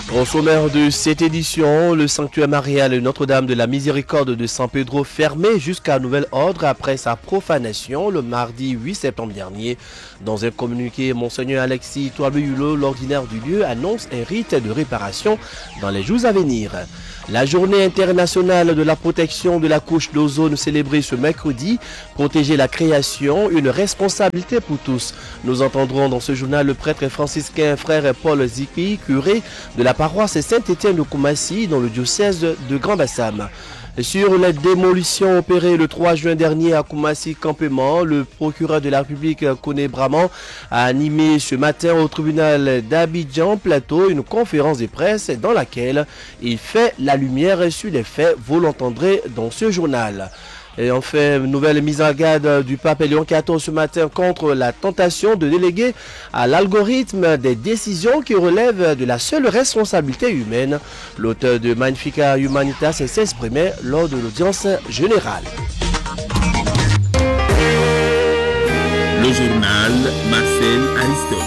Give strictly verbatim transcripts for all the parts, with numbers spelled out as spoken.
Au sommaire de cette édition, le sanctuaire marial Notre-Dame de la Miséricorde de San Pedro fermé jusqu'à nouvel ordre après sa profanation le mardi huit septembre dernier. Dans un communiqué, Monseigneur Alexis Touabé-Hulot, l'ordinaire du lieu, annonce un rite de réparation dans les jours à venir. La journée internationale de la protection de la couche d'ozone célébrée ce mercredi. Protéger la création, une responsabilité pour tous. Nous entendrons dans ce journal le prêtre franciscain frère Paul Zikpi, curé de la paroisse Saint-Étienne de Koumassi dans le diocèse de Grand-Bassam. Sur les démolitions opérées le trois juin dernier à Koumassi Campement, le procureur de la République Koné Braman a animé ce matin au tribunal d'Abidjan Plateau une conférence de presse dans laquelle il fait la lumière sur les faits. Vous l'entendrez dans ce journal. Et enfin, nouvelle mise en garde du pape Léon quatorze ce matin contre la tentation de déléguer à l'algorithme des décisions qui relèvent de la seule responsabilité humaine. L'auteur de Magnificat Humanitas s'exprimait lors de l'audience générale. Le journal Marcel Ariston.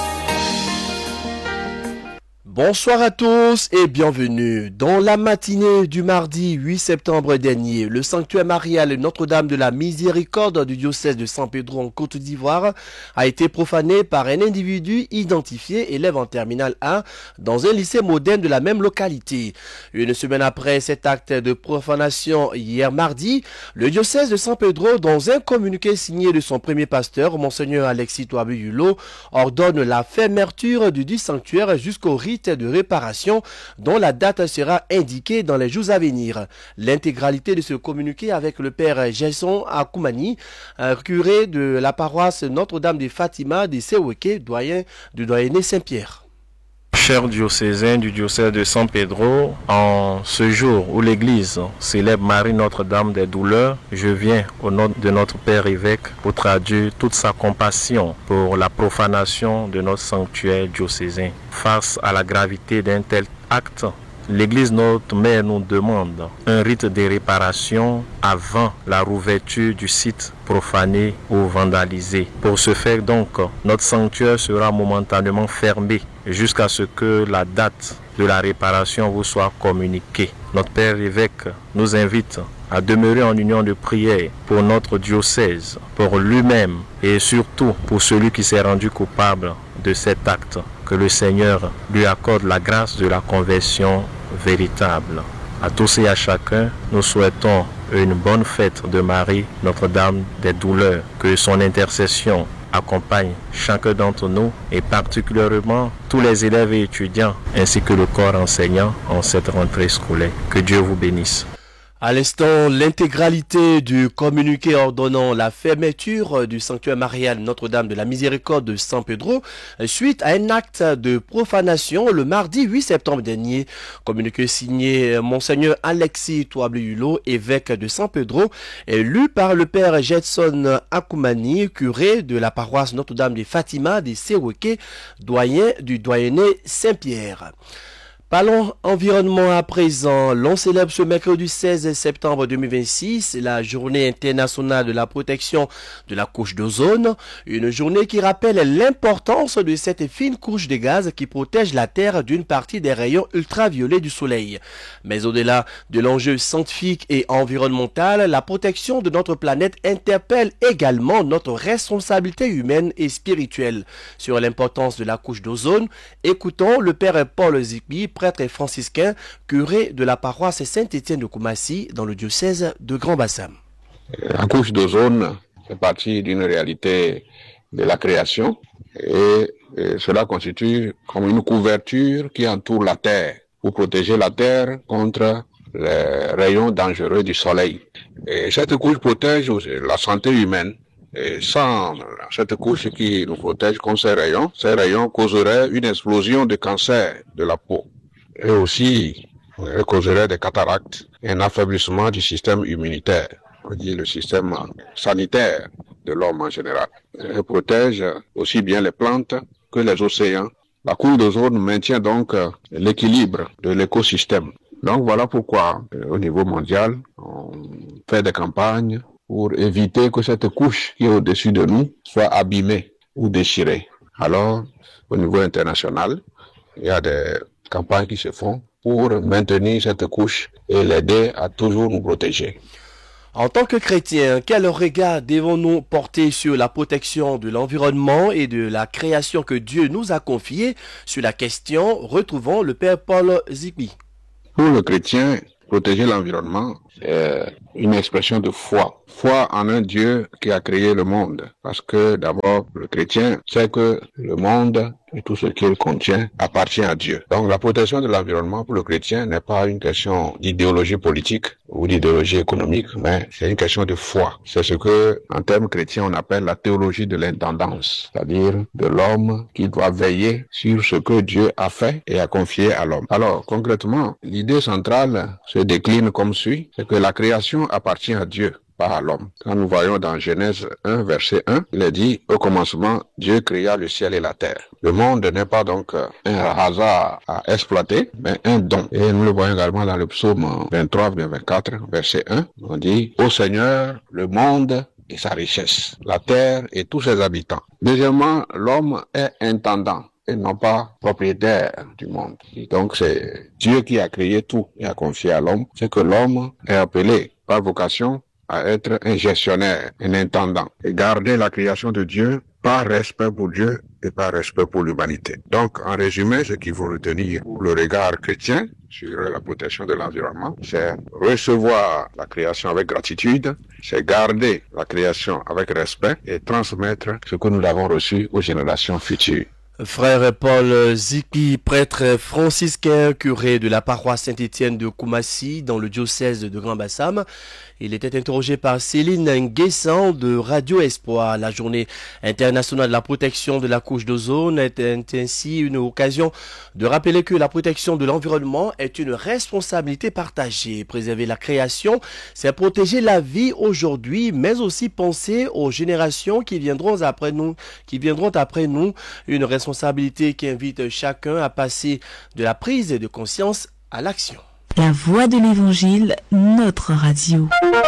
Bonsoir à tous et bienvenue. Dans la matinée du mardi huit septembre dernier, le sanctuaire marial Notre-Dame de la Miséricorde du diocèse de San Pedro en Côte d'Ivoire a été profané par un individu identifié élève en terminale un dans un lycée moderne de la même localité. Une semaine après cet acte de profanation hier mardi, le diocèse de San Pedro, dans un communiqué signé de son premier pasteur, Monseigneur Alexis Touabé-Hulot, ordonne la fermeture du dit sanctuaire jusqu'au rite de réparation dont la date sera indiquée dans les jours à venir. L'intégralité de ce communiqué avec le père Jason Akoumani, curé de la paroisse Notre-Dame de Fatima de Seweke, doyen du doyenné Saint-Pierre. Chers diocésains du diocèse de San Pedro, en ce jour où l'Église célèbre Marie Notre-Dame des douleurs, je viens au nom de notre Père évêque pour traduire toute sa compassion pour la profanation de notre sanctuaire diocésain. Face à la gravité d'un tel acte, l'Église notre Mère nous demande un rite de réparation avant la rouverture du site profané ou vandalisé. Pour ce faire donc, notre sanctuaire sera momentanément fermé jusqu'à ce que la date de la réparation vous soit communiquée. Notre Père évêque nous invite à demeurer en union de prière pour notre diocèse, pour lui-même et surtout pour celui qui s'est rendu coupable de cet acte. Que le Seigneur lui accorde la grâce de la conversion véritable. À tous et à chacun, nous souhaitons une bonne fête de Marie, Notre-Dame des douleurs. Que son intercession accompagne chacun d'entre nous et particulièrement tous les élèves et étudiants ainsi que le corps enseignant en cette rentrée scolaire. Que Dieu vous bénisse. À l'instant, l'intégralité du communiqué ordonnant la fermeture du sanctuaire marial Notre-Dame de la Miséricorde de San Pedro suite à un acte de profanation le mardi huit septembre dernier. Communiqué signé Monseigneur Alexis Touabé-Hulot, évêque de San Pedro, et lu par le père Jetson Akoumani, curé de la paroisse Notre-Dame de Fatima de Seweke, doyen du doyenné Saint-Pierre. Parlons environnement à présent. L'on célèbre ce mercredi seize septembre deux mille vingt-six la journée internationale de la protection de la couche d'ozone. Une journée qui rappelle l'importance de cette fine couche de gaz qui protège la Terre d'une partie des rayons ultraviolets du soleil. Mais au-delà de l'enjeu scientifique et environnemental, la protection de notre planète interpelle également notre responsabilité humaine et spirituelle. Sur l'importance de la couche d'ozone, écoutons le père Paul Zikpi, prêtre franciscain, curé de la paroisse Saint-Étienne de Koumassi dans le diocèse de Grand-Bassam. La couche d'ozone fait partie d'une réalité de la création et, et cela constitue comme une couverture qui entoure la Terre pour protéger la Terre contre les rayons dangereux du soleil. Et cette couche protège la santé humaine. Et sans cette couche qui nous protège contre ces rayons, ces rayons causeraient une explosion de cancer de la peau. Et aussi, elles causeraient des cataractes et un affaiblissement du système immunitaire, on dit le système sanitaire de l'homme en général. Elles protègent aussi bien les plantes que les océans. La couche d'ozone maintient donc l'équilibre de l'écosystème. Donc voilà pourquoi, au niveau mondial, on fait des campagnes pour éviter que cette couche qui est au-dessus de nous soit abîmée ou déchirée. Alors, au niveau international, il y a des campagnes qui se font pour maintenir cette couche et l'aider à toujours nous protéger. En tant que chrétiens, quel regard devons-nous porter sur la protection de l'environnement et de la création que Dieu nous a confiée? Sur la question, retrouvons le Père Paul Zikbi. Pour le chrétien, protéger l'environnement, c'est une expression de foi. Foi en un Dieu qui a créé le monde. Parce que d'abord, le chrétien sait que le monde et tout ce qu'il contient appartient à Dieu. Donc la protection de l'environnement pour le chrétien n'est pas une question d'idéologie politique ou d'idéologie économique, mais c'est une question de foi. C'est ce que, en termes chrétiens, on appelle la théologie de l'intendance, c'est-à-dire de l'homme qui doit veiller sur ce que Dieu a fait et a confié à l'homme. Alors, concrètement, l'idée centrale se décline comme suit, c'est que la création appartient à Dieu, pas à l'homme. Quand nous voyons dans Genèse un, verset un, il est dit, au commencement, Dieu créa le ciel et la terre. Le monde n'est pas donc un hasard à exploiter, mais un don. Et nous le voyons également dans le psaume vingt-trois, vingt-quatre, verset un, on dit, ô Seigneur, le monde et sa richesse, la terre et tous ses habitants. Deuxièmement, l'homme est intendant et non pas propriétaire du monde. Et donc c'est Dieu qui a créé tout et a confié à l'homme. C'est que l'homme est appelé par vocation à être un gestionnaire, un intendant, et garder la création de Dieu par respect pour Dieu et par respect pour l'humanité. Donc, en résumé, ce qu'il faut retenir pour le regard chrétien sur la protection de l'environnement, c'est recevoir la création avec gratitude, c'est garder la création avec respect et transmettre ce que nous avons reçu aux générations futures. Frère Paul Zikbi, prêtre franciscain, curé de la paroisse Saint-Étienne de Koumassi, dans le diocèse de Grand-Bassam. Il était interrogé par Céline Nguessan de Radio Espoir. La journée internationale de la protection de la couche d'ozone est ainsi une occasion de rappeler que la protection de l'environnement est une responsabilité partagée. Préserver la création, c'est protéger la vie aujourd'hui, mais aussi penser aux générations qui viendront après nous, qui viendront après nous, une responsabilité qui invite chacun à passer de la prise de conscience à l'action. La voix de l'Évangile, notre radio.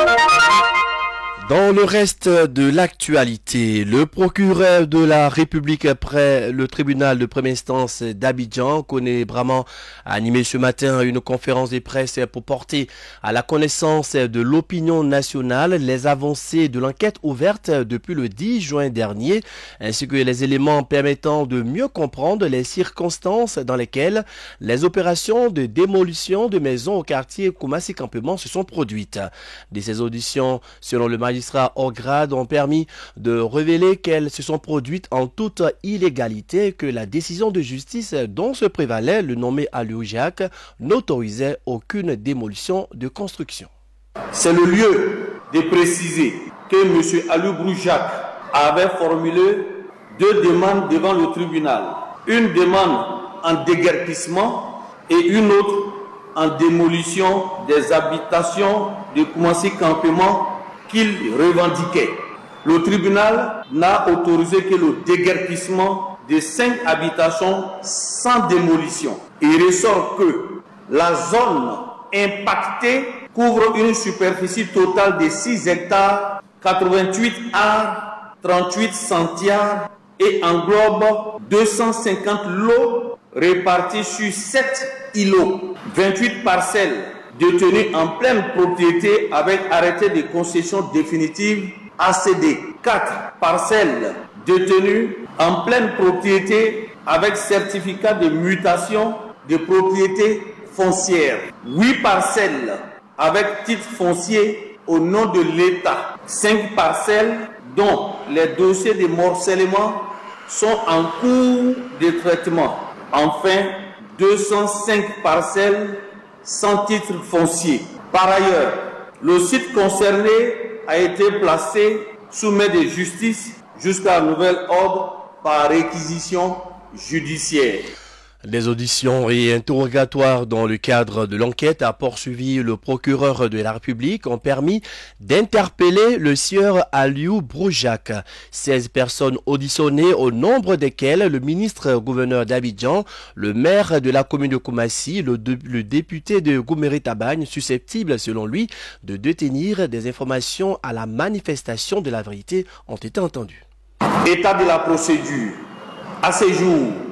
Dans le reste de l'actualité, le procureur de la République après le tribunal de première instance d'Abidjan, Koné Braman, a animé ce matin une conférence de presse pour porter à la connaissance de l'opinion nationale les avancées de l'enquête ouverte depuis le dix juin dernier, ainsi que les éléments permettant de mieux comprendre les circonstances dans lesquelles les opérations de démolition de maisons au quartier Koumassi Campement se sont produites. De ces auditions, selon le magistrat hors grade, ont permis de révéler qu'elles se sont produites en toute illégalité, que la décision de justice dont se prévalait le nommé Aliou Jacques n'autorisait aucune démolition de construction. C'est le lieu de préciser que M. Aliou Jacques avait formulé deux demandes devant le tribunal. Une demande en déguerpissement et une autre en démolition des habitations de Koumassi Campement qu'il revendiquait. Le tribunal n'a autorisé que le déguerpissement de cinq habitations sans démolition. Il ressort que la zone impactée couvre une superficie totale de six hectares, quatre-vingt-huit arts, trente-huit centiares et englobe deux cent cinquante lots répartis sur sept îlots, vingt-huit parcelles détenues en pleine propriété avec arrêté de concession définitive A C D, quatre parcelles détenues en pleine propriété avec certificat de mutation de propriété foncière, huit parcelles avec titre foncier au nom de l'État, cinq parcelles dont les dossiers de morcellement sont en cours de traitement. Enfin, deux cent cinq parcelles sans titre foncier. Par ailleurs, le site concerné a été placé sous main de justice jusqu'à nouvel ordre par réquisition judiciaire. Des auditions et interrogatoires dans le cadre de l'enquête a poursuivi le procureur de la République ont permis d'interpeller le sieur Aliou Broujac. seize personnes auditionnées, au nombre desquelles le ministre gouverneur d'Abidjan, le maire de la commune de Koumassi, le, de, le député de Gouméré-Tabagne, susceptibles selon lui de détenir des informations à la manifestation de la vérité, ont été entendues. État de la procédure. À ce jour,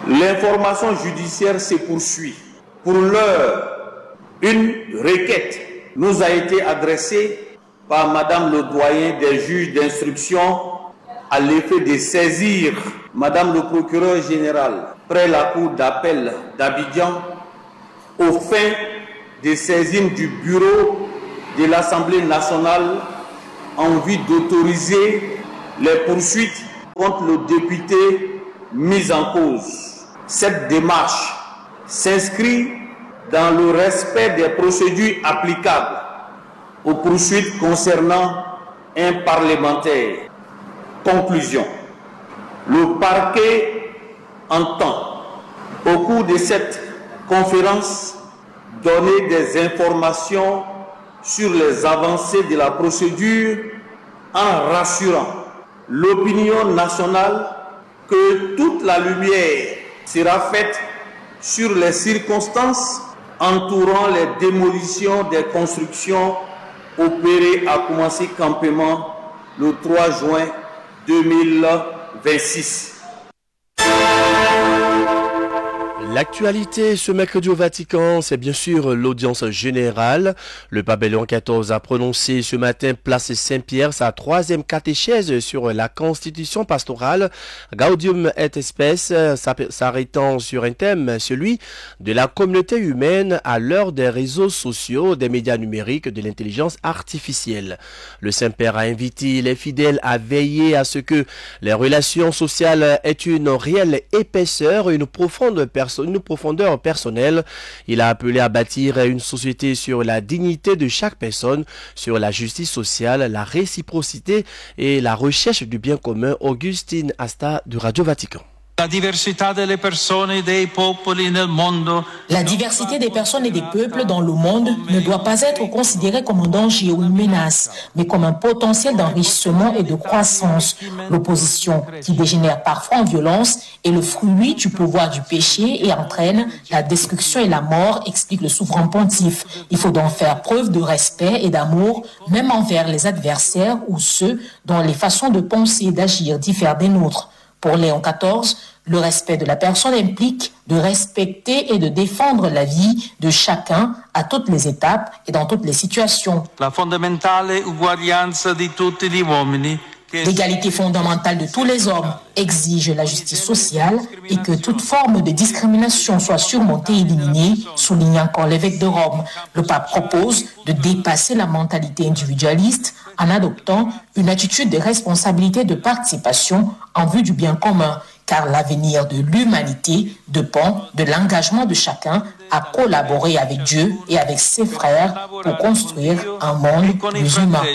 L'information judiciaire se poursuit. Pour l'heure, une requête nous a été adressée par Madame le doyen des juges d'instruction à l'effet de saisir Madame le procureur général près la cour d'appel d'Abidjan aux fins de saisine du bureau de l'Assemblée nationale en vue d'autoriser les poursuites contre le député mis en cause. Cette démarche s'inscrit dans le respect des procédures applicables aux poursuites concernant un parlementaire. Conclusion. Le parquet entend, au cours de cette conférence, donner des informations sur les avancées de la procédure en rassurant l'opinion nationale que toute la lumière sera faite sur les circonstances entourant les démolitions des constructions opérées à commencer campement le trois juin deux mille vingt-six. L'actualité ce mercredi au Vatican, c'est bien sûr l'audience générale. Le pape Léon quatorze a prononcé ce matin, place Saint-Pierre, sa troisième catéchèse sur la constitution pastorale Gaudium et Spes, s'arrêtant sur un thème, celui de la communauté humaine à l'heure des réseaux sociaux, des médias numériques, de l'intelligence artificielle. Le Saint-Père a invité les fidèles à veiller à ce que les relations sociales aient une réelle épaisseur, une profonde personne une profondeur personnelle. Il a appelé à bâtir une société sur la dignité de chaque personne, sur la justice sociale, la réciprocité et la recherche du bien commun. Augustine Asta de Radio Vatican. La diversité des personnes et des peuples nel mondo. La diversité des personnes et des peuples dans le monde ne doit pas être considérée comme un danger ou une menace, mais comme un potentiel d'enrichissement et de croissance. L'opposition, qui dégénère parfois en violence, est le fruit du pouvoir du péché et entraîne la destruction et la mort, explique le souverain pontife. Il faut donc faire preuve de respect et d'amour, même envers les adversaires ou ceux dont les façons de penser et d'agir diffèrent des nôtres. Pour Léon quatorze, le respect de la personne implique de respecter et de défendre la vie de chacun à toutes les étapes et dans toutes les situations. La fondamentale uguaglianza di tutti gli uomini. L'égalité fondamentale de tous les hommes exige la justice sociale et que toute forme de discrimination soit surmontée et éliminée, souligne encore l'évêque de Rome. Le pape propose de dépasser la mentalité individualiste en adoptant une attitude de responsabilité et de participation en vue du bien commun, car l'avenir de l'humanité dépend de l'engagement de chacun à collaborer avec Dieu et avec ses frères pour construire un monde plus humain.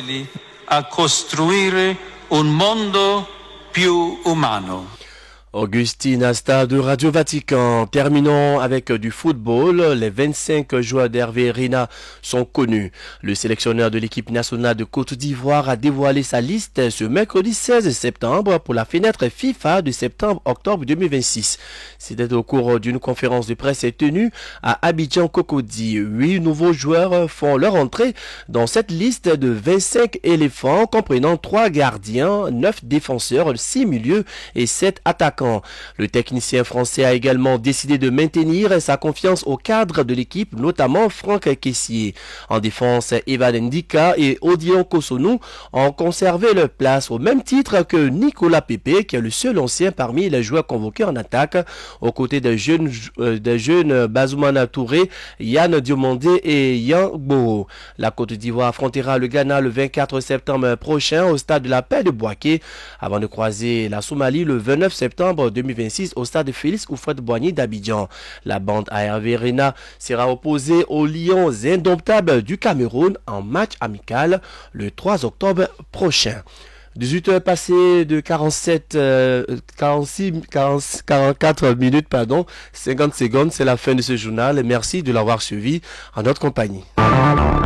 A costruire un mondo più umano. Augustine Asta de Radio Vatican. Terminons avec du football. Les vingt-cinq joueurs d'Hervé Renard sont connus. Le sélectionneur de l'équipe nationale de Côte d'Ivoire a dévoilé sa liste ce mercredi seize septembre pour la fenêtre FIFA de septembre-octobre deux mille vingt-six. C'était au cours d'une conférence de presse tenue à Abidjan-Cocody. Huit nouveaux joueurs font leur entrée dans cette liste de vingt-cinq éléphants comprenant trois gardiens, neuf défenseurs, six milieux et sept attaquants. Le technicien français a également décidé de maintenir sa confiance au cadre de l'équipe, notamment Franck Kessié. En défense, Evan Ndika et Odion Kosonou ont conservé leur place au même titre que Nicolas Pepe, qui est le seul ancien parmi les joueurs convoqués en attaque, aux côtés des jeunes, euh, des jeunes Bazoumana Touré, Yann Diomandé et Yann Gbo. La Côte d'Ivoire affrontera le Ghana le vingt-quatre septembre prochain au stade de la Paix de Boaké, avant de croiser la Somalie le vingt-neuf septembre deux mille vingt-six au stade Félix Houphouët-Boigny d'Abidjan. La bande à Hervé Renard sera opposée aux Lions indomptables du Cameroun en match amical le trois octobre prochain. dix-huit heures passées de quarante-sept, euh, quarante-six, quarante, quarante-quatre minutes, pardon, cinquante secondes, c'est la fin de ce journal. Merci de l'avoir suivi en notre compagnie.